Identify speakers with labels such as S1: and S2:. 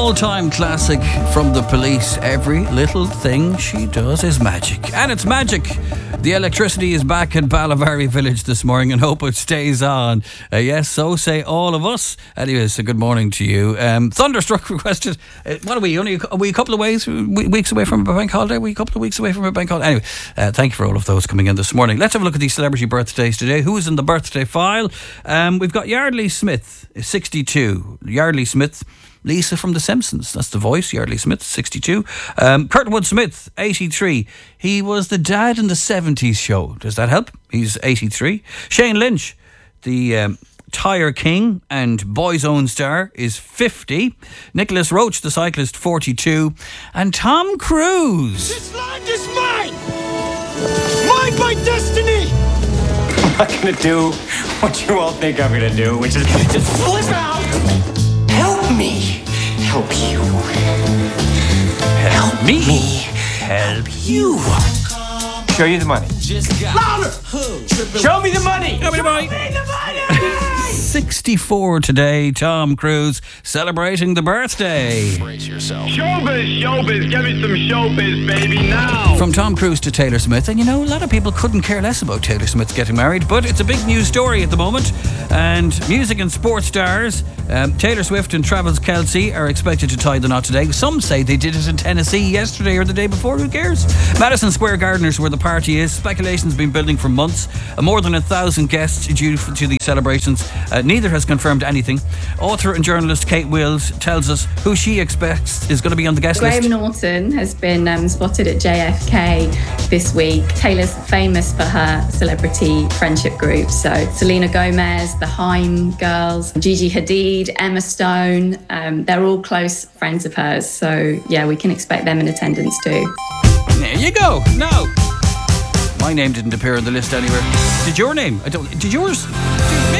S1: all-time classic from The Police. Every little thing she does is magic. And it's magic. The electricity is back in Ballavary Village this morning and hope it stays on. Yes, so say all of us. Anyway, so good morning to you. Thunderstruck requested, what are we, are we a couple of weeks away from a bank holiday? Are we a couple of weeks away from a bank holiday? Anyway, thank you for all of those coming in this morning. Let's have a look at these celebrity birthdays today. Who's in the birthday file? We've got Yardley Smith, 62. Yardley Smith. Lisa from The Simpsons, that's the voice. Yardley Smith, 62. Kurtwood Smith, 83. He was the dad in the 70s show. Does that help? He's 83. Shane Lynch, the Tyre King and Boys Own star, is 50. Nicholas Roach, the cyclist, 42. And Tom Cruise.
S2: This land is mine! Mine by destiny!
S3: I'm not going to do what you all think I'm going to do, which is just flip out! Help me help you.
S1: Help me help you.
S3: Show you the money.
S2: Louder!
S3: Show me the money!
S1: Show me the money! 64 today, Tom Cruise celebrating the birthday.
S4: Brace yourself. Showbiz, give me some showbiz, baby, now.
S1: From Tom Cruise to Taylor Smith, and you know, a lot of people couldn't care less about Taylor Smith getting married, but it's a big news story at the moment. And music and sports stars, Taylor Swift and Travis Kelce are expected to tie the knot today. Some say they did it in Tennessee yesterday or the day before, who cares? Madison Square Garden is where the party is. Speculation's been building for months. More than 1,000 guests due to these celebrations. Neither has confirmed anything. Author and journalist Kate Wills tells us who she expects is going to be on the guest list.
S5: Graham Norton has been spotted at JFK this week. Taylor's famous for her celebrity friendship group. So Selena Gomez, the Haim girls, Gigi Hadid, Emma Stone, they're all close friends of hers. So yeah, we can expect them in attendance too.
S1: There you go. No. My name didn't appear on the list anywhere. Did your name? Did yours? Maybe